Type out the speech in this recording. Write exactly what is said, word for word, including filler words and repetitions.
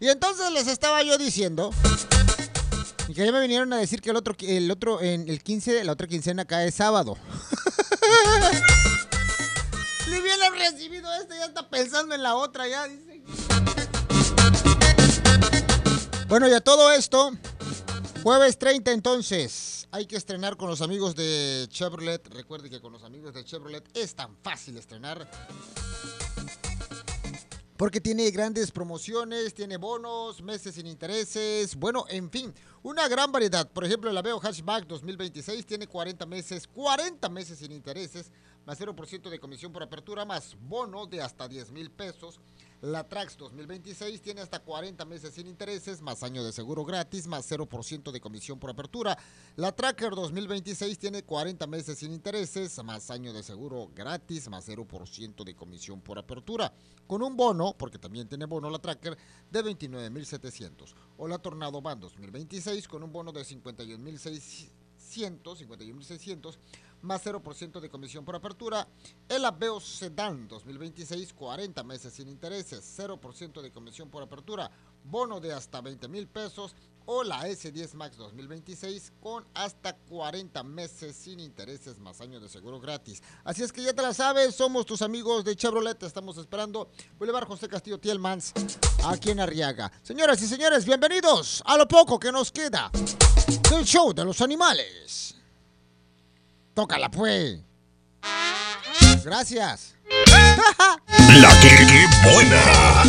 Y entonces les estaba yo diciendo y que ya me vinieron a decir que el otro, el otro, en el quince, la otra quincena cae sábado. Ni bien lo he recibido este, ya está pensando en la otra, ya dice. Bueno, ya todo esto, jueves treinta entonces, hay que estrenar con los amigos de Chevrolet. Recuerde que con los amigos de Chevrolet es tan fácil estrenar. Porque tiene grandes promociones, tiene bonos, meses sin intereses, bueno, en fin, una gran variedad. Por ejemplo, el Aveo Hatchback dos mil veintiséis tiene cuarenta meses, cuarenta meses sin intereses, más cero por ciento de comisión por apertura, más bono de hasta diez mil pesos. La Trax dos mil veintiséis tiene hasta cuarenta meses sin intereses, más año de seguro gratis, más cero por ciento de comisión por apertura. La Tracker dos mil veintiséis tiene cuarenta meses sin intereses, más año de seguro gratis, más cero por ciento de comisión por apertura. Con un bono, porque también tiene bono la Tracker, de veintinueve mil setecientos. O la Tornado Van dos mil veintiséis con un bono de cincuenta y un mil seiscientos, cincuenta y un mil seiscientos, más cero por ciento de comisión por apertura. El Aveo Sedan dos mil veintiséis, cuarenta meses sin intereses, cero por ciento de comisión por apertura, bono de hasta veinte mil pesos. O la ese diez Max dos mil veintiséis con hasta cuarenta meses sin intereses, más año de seguro gratis. Así es que ya te la sabes, somos tus amigos de Chevrolet, te estamos esperando. Boulevard José Castillo Tielmans, aquí en Arriaga. Señoras y señores, bienvenidos a lo poco que nos queda del show de los animales. Tócala, pues. Gracias. La que, que buena.